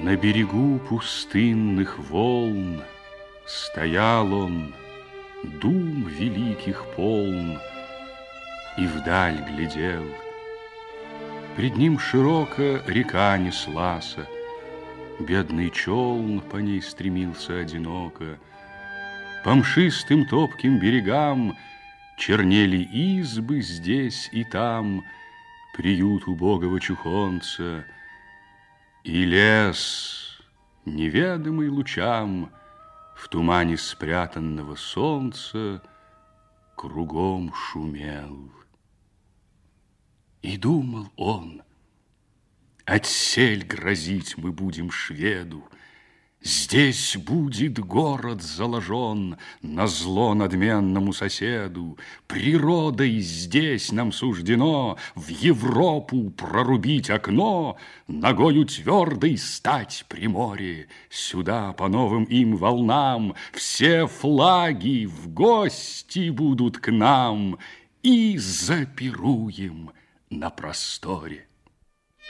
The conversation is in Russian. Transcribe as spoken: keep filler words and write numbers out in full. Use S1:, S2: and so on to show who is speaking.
S1: На берегу пустынных волн стоял он, дум великих полн, и вдаль глядел. Пред ним широко река неслася, бедный челн по ней стремился одиноко. По мшистым топким берегам чернели избы здесь и там, приют убогого чухонца. И лес, неведомый лучам, в тумане спрятанного солнца, кругом шумел. И думал он: отсель грозить мы будем шведу, здесь будет город заложен назло надменному соседу. Природой здесь нам суждено в Европу прорубить окно, ногою твердой стать при море, сюда по новым им волнам все флаги в гости будут к нам, и запируем на просторе.